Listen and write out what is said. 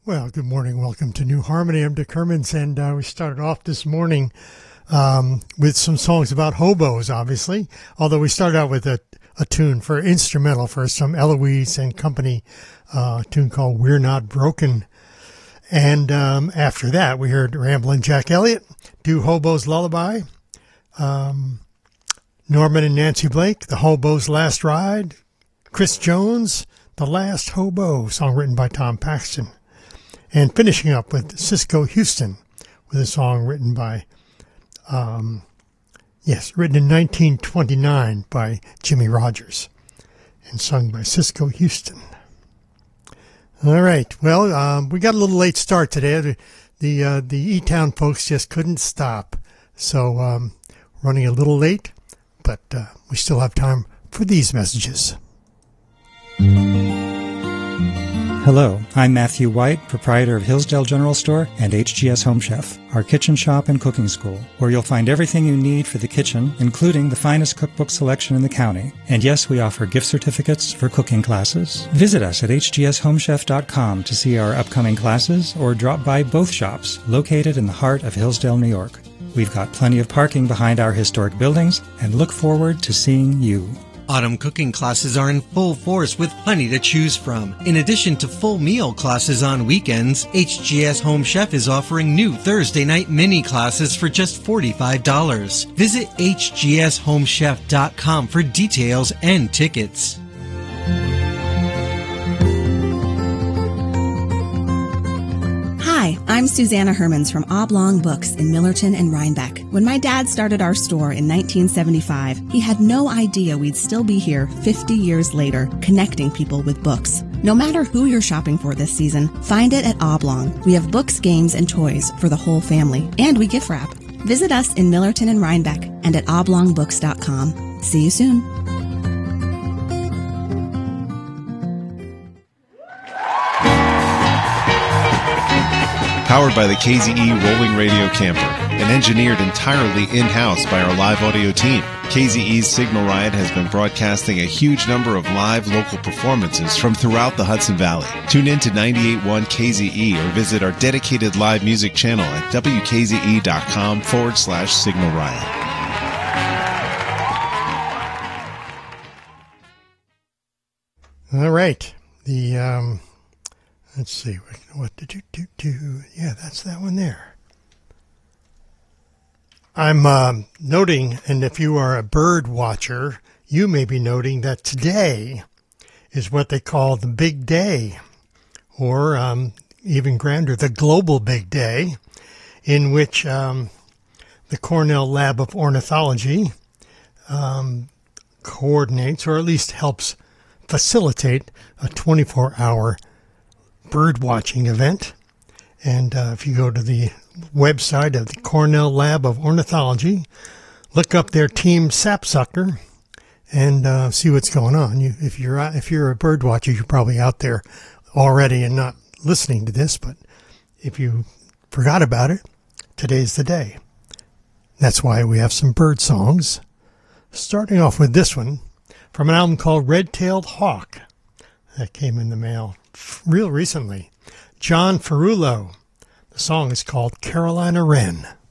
Well, good morning. Welcome to New Harmony. I'm Dick Hermans, and we started off this morning with some songs about hobos, obviously, although we started out with a tune for instrumental for some Eloise and Company, a tune called We're Not Broken. And after that, we heard Ramblin' Jack Elliott do Hobo's Lullaby, Norman and Nancy Blake, The Hobo's Last Ride, Chris Jones, The Last Hobo, song written by Tom Paxton. And finishing up with Cisco Houston with a song written by, written in 1929 by Jimmie Rodgers and sung by Cisco Houston. All right. Well, we got a little late start today. The E-Town folks just couldn't stop. So, running a little late, but we still have time for these messages. Hello, I'm Matthew White, proprietor of Hillsdale General Store and HGS Home Chef, our kitchen shop and cooking school, where you'll find everything you need for the kitchen, including the finest cookbook selection in the county. And yes, we offer gift certificates for cooking classes. Visit us at hgshomechef.com to see our upcoming classes or drop by both shops located in the heart of Hillsdale, New York. We've got plenty of parking behind our historic buildings and look forward to seeing you. Autumn cooking classes are in full force with plenty to choose from. In addition to full meal classes on weekends, HGS Home Chef is offering new Thursday night mini classes for just $45. Visit hgshomechef.com for details and tickets. Hi, I'm Susanna Hermans from Oblong Books in Millerton and Rhinebeck. When my dad started our store in 1975, he had no idea we'd still be here 50 years later, connecting people with books. No matter who you're shopping for this season, find it at Oblong. We have books, games, and toys for the whole family, and we gift wrap. Visit us in Millerton and Rhinebeck and at oblongbooks.com. See you soon. Powered by the KZE Rolling Radio Camper and engineered entirely in-house by our live audio team. KZE's Signal Riot has been broadcasting a huge number of live local performances from throughout the Hudson Valley. Tune in to 98.1 KZE or visit our dedicated live music channel at wkze.com/Signal Riot. All right. Let's see. What did you do? Yeah, that's that one there. I'm noting, and if you are a bird watcher, you may be noting that today is what they call the big day, or even grander, the global big day, in which the Cornell Lab of Ornithology coordinates, or at least helps facilitate, a 24-hour bird watching event. And if you go to the website of the Cornell Lab of Ornithology, look up their Team Sapsucker and see what's going on. If you're a bird watcher, you're probably out there already and not listening to this, but if you forgot about it, today's the day. That's why we have some bird songs, starting off with this one from an album called Red-Tailed Hawk that came in the mail real recently. John Ferrulo. The song is called Carolina Wren.